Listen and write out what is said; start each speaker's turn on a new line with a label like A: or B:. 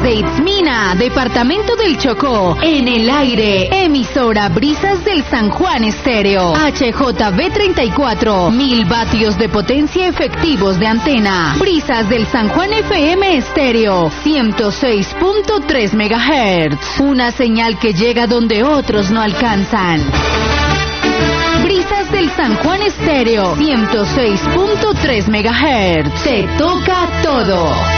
A: desde Itzmina, departamento del Chocó, en el aire, emisora Brisas del San Juan Estéreo, HJB 34, 1000 vatios de potencia efectivos de antena, Brisas del San Juan FM Estéreo, 106.3 MHz, una señal que llega donde otros no alcanzan. Brisas del San Juan Estéreo, 106.3 MHz, te toca todo.